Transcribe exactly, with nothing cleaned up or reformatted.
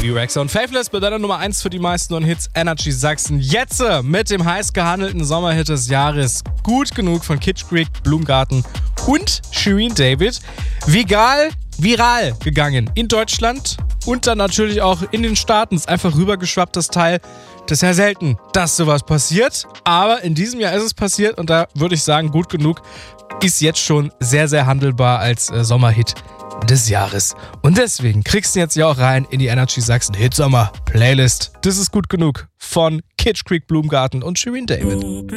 B-Rex und Faithless bei deiner Nummer eins für die meisten neuen Hits Energy Sachsen. Jetzt mit dem heiß gehandelten Sommerhit des Jahres. Gut genug von Kitsch Creek, Blumengarten und Shirin David. Viral, viral gegangen in Deutschland und dann natürlich auch in den Staaten. Ist einfach rübergeschwappt, das Teil. Das ist ja selten, dass sowas passiert. Aber in diesem Jahr ist es passiert und da würde ich sagen, gut genug ist jetzt schon sehr, sehr handelbar als äh, Sommerhit des Jahres. Und deswegen kriegst du jetzt ja auch rein in die Energy Sachsen Hitsommer Playlist. Das ist gut genug von Kitsch Creek, Blumengarten und Shirin David.